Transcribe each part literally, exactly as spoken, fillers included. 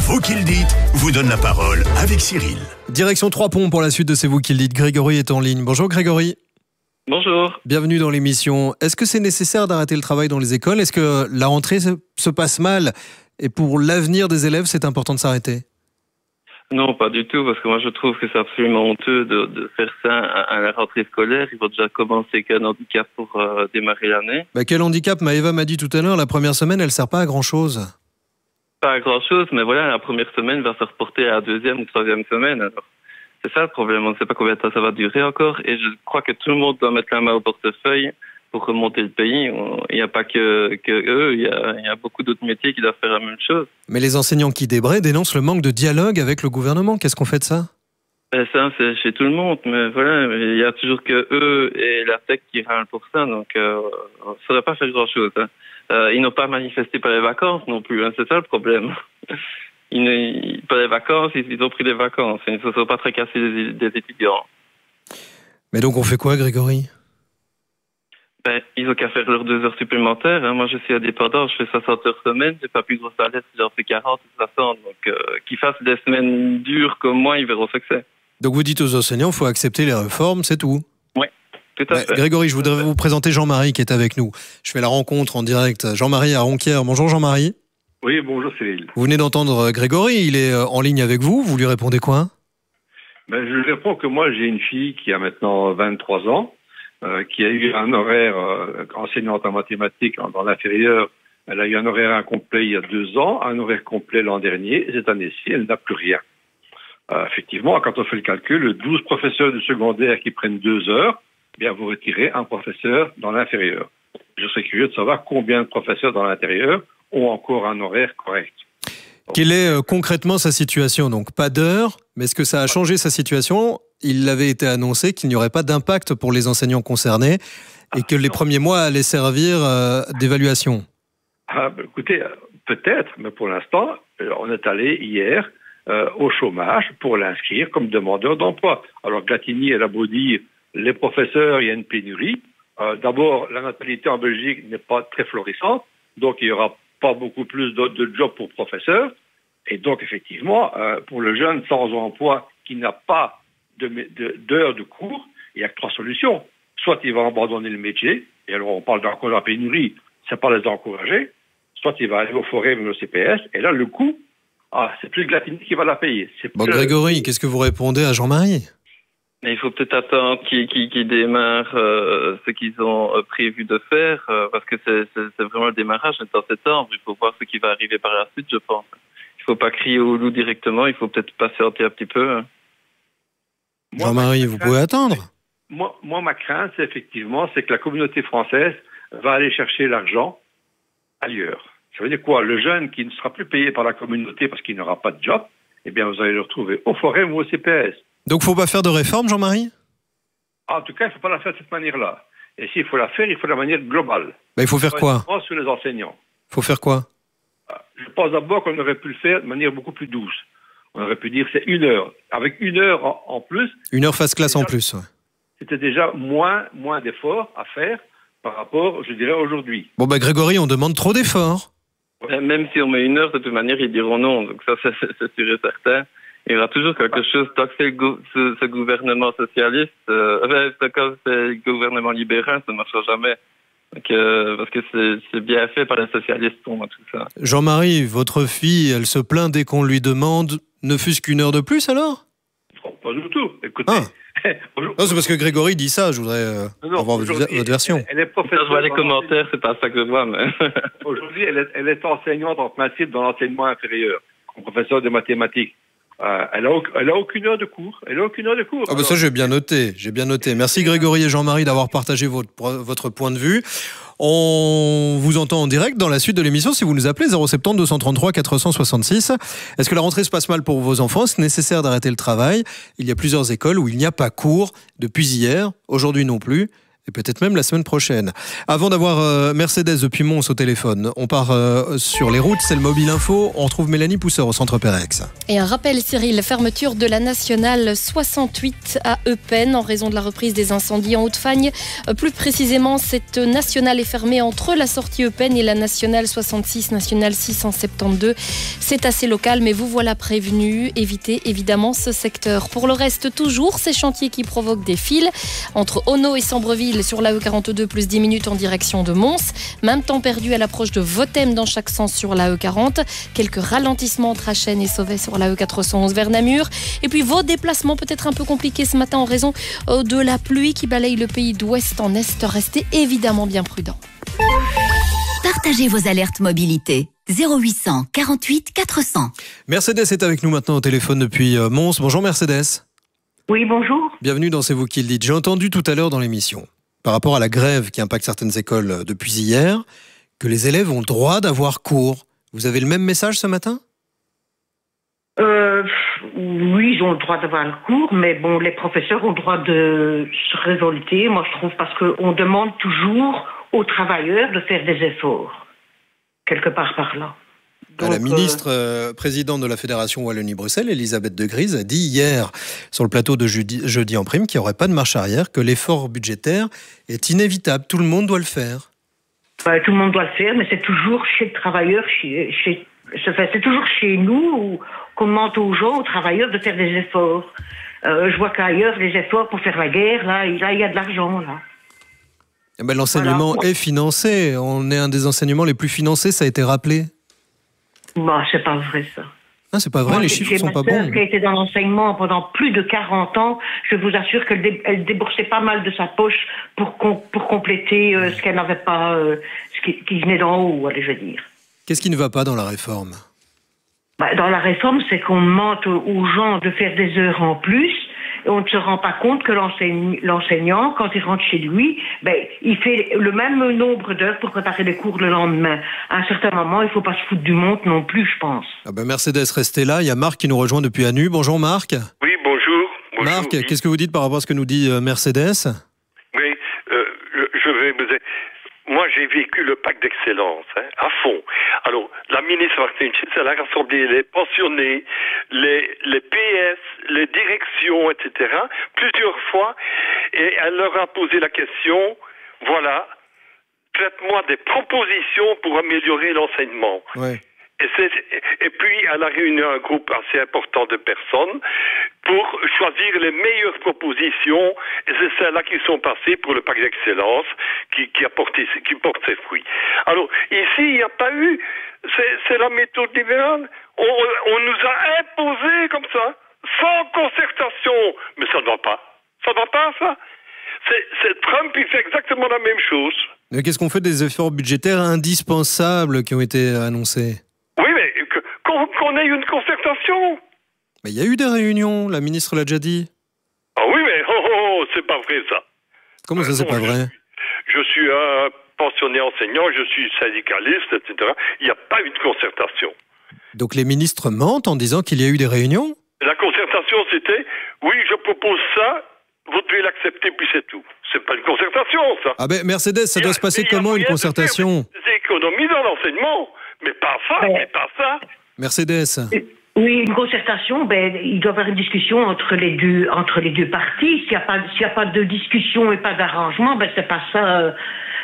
Vous qui le dites vous donne la parole avec Cyril. Direction Trois-Ponts pour la suite de C'est vous qui le dites. Grégory est en ligne. Bonjour Grégory. Bonjour. Bienvenue dans l'émission. Est-ce que c'est nécessaire d'arrêter le travail dans les écoles ? Est-ce que la rentrée se passe mal et pour l'avenir des élèves, c'est important de s'arrêter ? Non, pas du tout, parce que moi je trouve que c'est absolument honteux de, de faire ça à, à la rentrée scolaire. Il faut déjà commencer avec un handicap pour euh, démarrer l'année. Bah, quel handicap ? Maëva m'a dit tout à l'heure, la première semaine, elle ne sert pas à grand-chose. Pas à grand-chose, mais voilà, la première semaine va se reporter à la deuxième ou troisième semaine. Alors, c'est ça le problème, on ne sait pas combien de temps ça va durer encore. Et je crois que tout le monde doit mettre la main au portefeuille pour remonter le pays. Il n'y a pas que, que eux, il y a, il y a beaucoup d'autres métiers qui doivent faire la même chose. Mais les enseignants qui débraient dénoncent le manque de dialogue avec le gouvernement. Qu'est-ce qu'on fait de ça ? Ben ça, c'est chez tout le monde, mais voilà, il y a toujours que eux et la tech qui râlent pour ça, donc euh, ça ne devrait pas faire grand-chose. Hein. Euh, ils n'ont pas manifesté par les vacances non plus, hein, c'est ça le problème. Ils, ils, par les vacances, ils, ils ont pris des vacances, ils ne se sont pas très cassés des, des étudiants. Mais donc on fait quoi, Grégory ? Ben, ils ont qu'à faire leurs deux heures supplémentaires. Hein. Moi, je suis indépendant, je fais soixante heures semaine, j'ai pas plus gros salaire si j'en fais quarante ou soixante. Donc, euh, qu'ils fassent des semaines dures comme moi, ils verront ce que c'est. Donc vous dites aux enseignants, il faut accepter les réformes, c'est tout ? Oui, tout à ouais, fait. Grégory, je voudrais vous présenter Jean-Marie qui est avec nous. Je fais la rencontre en direct. Jean-Marie à Ronquière. Bonjour Jean-Marie. Oui, bonjour Cyril. Vous venez d'entendre Grégory, il est en ligne avec vous. Vous lui répondez quoi ? Ben, je lui réponds que moi, j'ai une fille qui a maintenant vingt-trois ans, euh, qui a eu un horaire euh, enseignante en mathématiques dans l'inférieur. Elle a eu un horaire incomplet il y a deux ans, un horaire complet l'an dernier. Cette année-ci, elle n'a plus rien. Euh, effectivement, quand on fait le calcul, douze professeurs de secondaire qui prennent deux heures, eh bien vous retirez un professeur dans l'inférieur. Je serais curieux de savoir combien de professeurs dans l'intérieur ont encore un horaire correct. Donc, quelle est euh, concrètement sa situation ? Donc pas d'heure, mais est-ce que ça a changé sa situation ? Il avait été annoncé qu'il n'y aurait pas d'impact pour les enseignants concernés et que les premiers mois allaient servir euh, d'évaluation. Ah, bah, écoutez, peut-être, mais pour l'instant, on est allé hier euh, au chômage pour l'inscrire comme demandeur d'emploi. Alors Glatini, elle a beau dire, les professeurs, il y a une pénurie. Euh, d'abord, la natalité en Belgique n'est pas très florissante, donc il n'y aura pas beaucoup plus de, de jobs pour professeurs. Et donc, effectivement, euh, pour le jeune sans emploi qui n'a pas de, de, d'heures de cours, il n'y a que trois solutions. Soit il va abandonner le métier, et alors on parle d'encore de la pénurie, c'est pas les encourager. Soit il va aller au forum ou au C P S, et là, le coût, ah, c'est plus Glatini qui va la payer. C'est bon, plus... Grégory, qu'est-ce que vous répondez à Jean-Marie ? Mais il faut peut-être attendre qu'ils, qu'ils, qu'ils démarrent euh, ce qu'ils ont euh, prévu de faire, euh, parce que c'est, c'est, c'est vraiment le démarrage, c'est en septembre. Il faut voir ce qui va arriver par la suite, je pense. Il ne faut pas crier au loup directement, il faut peut-être patienter un petit peu. Hein. Moi, Jean-Marie, vous pouvez attendre. Moi, moi, ma crainte, c'est effectivement, c'est que la communauté française va aller chercher l'argent ailleurs. Ça veut dire quoi ? Le jeune qui ne sera plus payé par la communauté parce qu'il n'aura pas de job, eh bien, vous allez le retrouver au forum ou au C P S. Donc, il ne faut pas faire de réforme, Jean-Marie ? En tout cas, il ne faut pas la faire de cette manière-là. Et s'il faut la faire, il faut de manière globale. Ben, il faut faire quoi ? Sur les enseignants. Il faut faire quoi ? Je pense d'abord qu'on aurait pu le faire de manière beaucoup plus douce. On aurait pu dire c'est une heure. Avec une heure en, en plus... Une heure face classe en plus, ouais. C'était déjà moins, moins d'efforts à faire par rapport, je dirais, aujourd'hui. Bon, bah Grégory, on demande trop d'efforts. Même si on met une heure, de toute manière, ils diront non. Donc ça, c'est, c'est sûr et certain. Il y aura toujours quelque chose, tant que c'est le go- ce, ce gouvernement socialiste, euh, tant que c'est le gouvernement libéral, ça ne marchera jamais. Donc, euh, parce que c'est, c'est bien fait par les socialistes pour moi, tout ça. Jean-Marie, votre fille, elle se plaint dès qu'on lui demande ne fût-ce qu'une heure de plus, alors ? Non, pas du tout. Écoutez... Ah. Non, c'est parce que Grégory dit ça, je voudrais euh, non, avoir votre version. Elle, elle est professeure. Je vois les commentaires, c'est pas ça que je vois, mais... Aujourd'hui, elle est, elle est enseignante en principe dans l'enseignement inférieur, comme professeure de mathématiques. Euh, elle, a, elle a aucune heure de cours. Elle a aucune heure de cours. Ah bah ça, j'ai bien noté. J'ai bien noté. Merci Grégory et Jean-Marie d'avoir partagé votre, votre point de vue. On vous entend en direct dans la suite de l'émission si vous nous appelez zéro sept zéro deux cent trente-trois quatre cent soixante-six. Est-ce que la rentrée se passe mal pour vos enfants ? C'est nécessaire d'arrêter le travail. Il y a plusieurs écoles où il n'y a pas cours depuis hier, aujourd'hui non plus. Et peut-être même la semaine prochaine. Avant d'avoir euh, Mercedes depuis Mons au téléphone, on part euh, sur les routes, c'est le Mobile Info. On retrouve Mélanie Pousseur au centre Pérex. Et un rappel, Cyril, fermeture de la nationale soixante-huit à Eupen en raison de la reprise des incendies en Haute-Fagne. Euh, plus précisément, cette nationale est fermée entre la sortie Eupen et la nationale soixante-six, nationale six cent soixante-douze. C'est assez local, mais vous voilà prévenu. Évitez évidemment ce secteur. Pour le reste, toujours ces chantiers qui provoquent des files entre Auneau et Sambreville sur la E quarante-deux, plus dix minutes en direction de Mons. Même temps perdu à l'approche de Vothème dans chaque sens sur la E quarante. Quelques ralentissements entre Achen et Sauvet sur la E quatre cent onze vers Namur. Et puis vos déplacements peut-être un peu compliqués ce matin en raison de la pluie qui balaye le pays d'ouest en est. Restez évidemment bien prudents. Partagez vos alertes mobilité. zéro huit cent quarante-huit quatre cents. Mercedes est avec nous maintenant au téléphone depuis Mons. Bonjour Mercedes. Oui, bonjour. Bienvenue dans C'est vous qui le dites. J'ai entendu tout à l'heure dans l'émission, par rapport à la grève qui impacte certaines écoles depuis hier, que les élèves ont le droit d'avoir cours. Vous avez le même message ce matin ? euh, Oui, ils ont le droit d'avoir le cours, mais bon, les professeurs ont le droit de se révolter, moi je trouve, parce qu'on demande toujours aux travailleurs de faire des efforts, quelque part par là. Donc, la ministre euh, présidente de la Fédération Wallonie-Bruxelles, Elisabeth de Gries, a dit hier sur le plateau de Jeudi, jeudi en prime qu'il n'y aurait pas de marche arrière, que l'effort budgétaire est inévitable. Tout le monde doit le faire. Bah, tout le monde doit le faire, mais c'est toujours chez le travailleur, chez, chez, c'est toujours chez nous qu'on demande aux gens, aux travailleurs, de faire des efforts. Euh, je vois qu'ailleurs, les efforts pour faire la guerre, là, là il y a de l'argent, là. Eh ben, l'enseignement voilà. est financé. On est un des enseignements les plus financés, ça a été rappelé. Bah, c'est pas vrai, ça. Ah, c'est pas vrai, Moi, les chiffres sont pas bons. Ma sœur qui a été dans l'enseignement pendant plus de quarante ans, je vous assure qu'elle dé- elle déboursait pas mal de sa poche pour, com- pour compléter euh, ce qu'elle n'avait pas, euh, ce qui, qui venait d'en haut, allez, je veux dire. Qu'est-ce qui ne va pas dans la réforme ? Bah, dans la réforme, c'est qu'on demande aux gens de faire des heures en plus. Et on ne se rend pas compte que l'enseigne, l'enseignant, quand il rentre chez lui, ben, il fait le même nombre d'heures pour préparer les cours le lendemain. À un certain moment, il ne faut pas se foutre du monde non plus, je pense. Ah ben Mercedes, restez là. Il y a Marc qui nous rejoint depuis Anu. Bonjour Marc. Oui, bonjour. bonjour Marc, oui. Qu'est-ce que vous dites par rapport à ce que nous dit euh, Mercedes ? Oui, euh, je vais vous dire... Moi, j'ai vécu le pacte d'excellence, hein, à fond. Alors, la ministre Martin-Schulz, elle a rassemblé les pensionnés, les, les P S, les directions, et cetera, plusieurs fois, et elle leur a posé la question, voilà, faites-moi des propositions pour améliorer l'enseignement. Ouais. Et, c'est, et puis, elle a réuni un groupe assez important de personnes pour choisir les meilleures propositions. Et c'est celles-là qui sont passées pour le pacte d'excellence qui, qui, a porté, qui porte ses fruits. Alors, ici, il n'y a pas eu... C'est, c'est la méthode libérale. On, on nous a imposé comme ça, sans concertation. Mais ça ne va pas. Ça ne va pas, ça. C'est, c'est Trump, il fait exactement la même chose. Mais qu'est-ce qu'on fait des efforts budgétaires indispensables qui ont été annoncés ? Oui, mais que, qu'on, qu'on ait une concertation. Mais il y a eu des réunions, la ministre l'a déjà dit. Ah oui, mais oh, oh, oh, c'est pas vrai ça. Comment ça, euh, c'est non, pas vrai ? Je, je suis un pensionné enseignant, je suis syndicaliste, et cetera. Il n'y a pas eu de concertation. Donc les ministres mentent en disant qu'il y a eu des réunions ? La concertation, c'était, oui, je propose ça, vous devez l'accepter, puis c'est tout. C'est pas une concertation, ça. Ah ben Mercedes, ça doit se passer comment une concertation ? Des économies dans l'enseignement. Mais pas ça, ben, mais pas ça. Mercedes. Oui, une concertation, ben, il doit y avoir une discussion entre les deux, entre les deux parties. S'il n'y a pas, s'il y a pas de discussion et pas d'arrangement, ben, c'est pas ça, euh,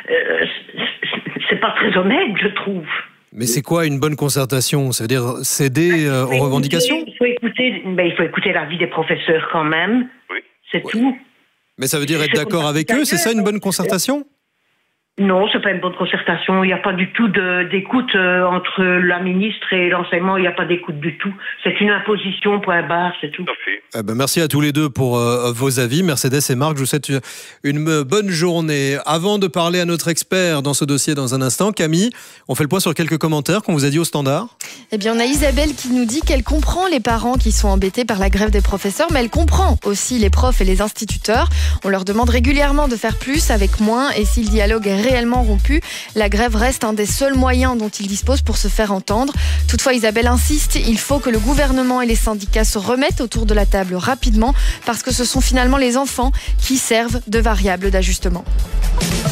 c'est pas très honnête, je trouve. Mais c'est quoi une bonne concertation ? Ça veut dire céder euh, aux revendications ? Il faut écouter, ben, il faut écouter l'avis des professeurs quand même. Oui. C'est ouais. tout. Mais ça veut dire être d'accord avec eux, c'est ça une bonne concertation ? Non, c'est pas une bonne concertation. Il n'y a pas du tout de, d'écoute euh, entre la ministre et l'enseignement. Il n'y a pas d'écoute du tout. C'est une imposition, point barre, c'est tout. Eh ben, merci à tous les deux pour euh, vos avis. Mercedes et Marc, je vous souhaite une, une bonne journée. Avant de parler à notre expert dans ce dossier dans un instant, Camille, on fait le point sur quelques commentaires qu'on vous a dit au standard. Eh bien, on a Isabelle qui nous dit qu'elle comprend les parents qui sont embêtés par la grève des professeurs, mais elle comprend aussi les profs et les instituteurs. On leur demande régulièrement de faire plus avec moins, et si le dialogue est réellement rompu. La grève reste un des seuls moyens dont ils disposent pour se faire entendre. Toutefois, Isabelle insiste, il faut que le gouvernement et les syndicats se remettent autour de la table rapidement parce que ce sont finalement les enfants qui servent de variable d'ajustement.